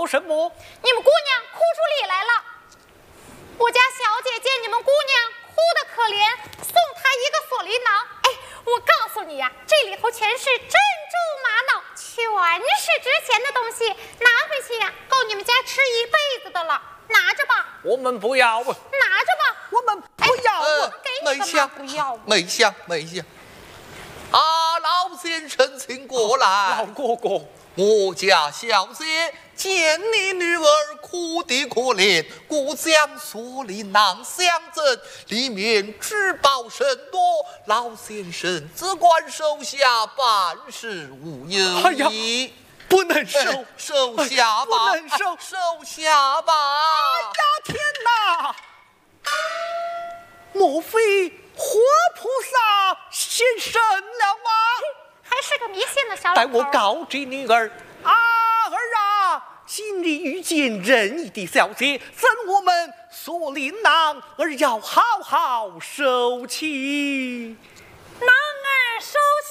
什么？ 你们姑娘哭出里来了。我家小姐见你们姑娘哭得可怜，送她一个锁麟囊。哎，我告诉你呀，这里头全是珍珠玛瑙，全是值钱的东西，拿回去呀，够你们家吃一辈子的了。拿着吧。 我们不要。 拿着吧。 我们不要。 给你个嘛，不要。 没想。啊，老先生，请过来。 老哥哥， 我家小姐见你女儿哭得可怜，故将锁麟囊相赠，里面珠宝甚多，老先生只管收下，办事无忧矣。 不能收， 收下吧， 不能收， 收下吧。 哎呀，天哪！莫非活菩萨现身了吗？ 还是个迷信的小老头。 待我告知女儿，儿啊，今日遇见仁义的小姐，赠我们锁麟囊，儿要好好收起。 囊儿收起。